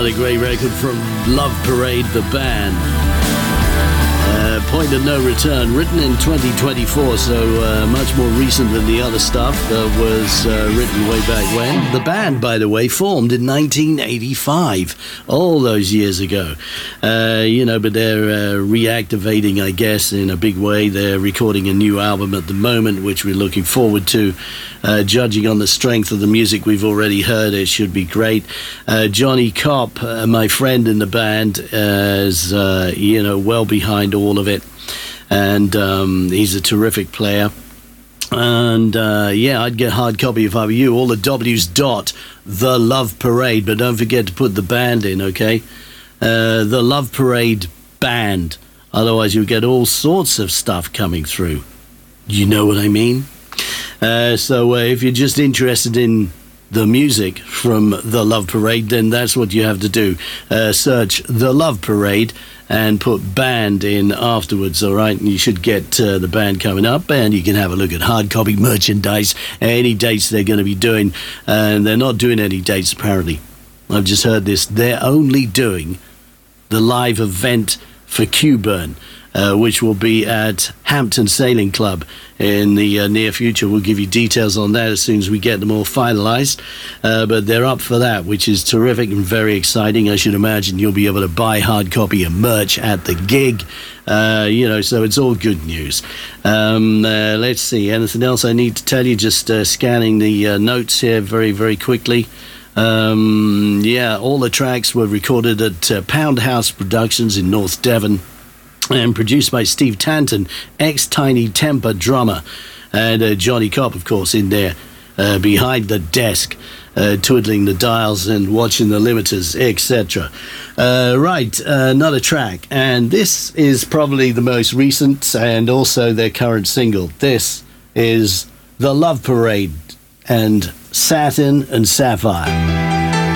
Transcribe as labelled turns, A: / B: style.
A: another great record from Love Parade, the band. Point of No Return, written in 2024, so much more recent than the other stuff that was written way back when. The band, by the way, formed in 1985, all those years ago. But they're reactivating, I guess, in a big way. They're recording a new album at the moment, which we're looking forward to. Judging on the strength of the music we've already heard, it should be great. Johnny Kopp, my friend in the band, is, well behind all of it. And he's a terrific player. And I'd get hard copy if I were you. All the W's dot The Love Parade, but don't forget to put the band in, okay? The Love Parade band. Otherwise you'll get all sorts of stuff coming through. You know what I mean? So if you're just interested in the music from The Love Parade, then that's what you have to do. Search The Love Parade and put band in afterwards, all right? And you should get the band coming up, and you can have a look at hard copy merchandise, any dates they're going to be doing. And they're not doing any dates, apparently. I've just heard this. They're only doing the live event for Q-Burn, which will be at Hampton Sailing Club in the near future. We'll give you details on that as soon as we get them all finalized. But they're up for that, which is terrific and very exciting. I should imagine you'll be able to buy hard copy and merch at the gig. So it's all good news. Let's see. Anything else I need to tell you? Just scanning the notes here very, very quickly. All the tracks were recorded at Pound House Productions in North Devon, and produced by Steve Tanton, ex-Tiny Temper drummer, and Johnny Kopp, of course, in there behind the desk, twiddling the dials and watching the limiters, etc. Another track, and this is probably the most recent and also their current single. This is The Love Parade and Satin and Sapphire.